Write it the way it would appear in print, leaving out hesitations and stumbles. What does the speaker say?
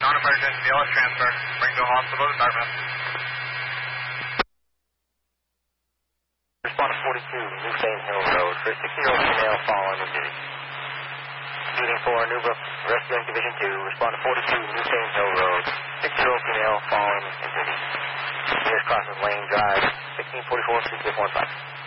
Non-emergency BLS transfer. Bring to hospital department. Respond to 42, New Fame Hill Road, for a 60-year-old female fallen injury. Shooting for Newbrook Rescuing Division 2, respond to 42, New Fame Hill Road, 60-year-old female fallen injury. Nearest crosses Lane Drive, 1644, 6815.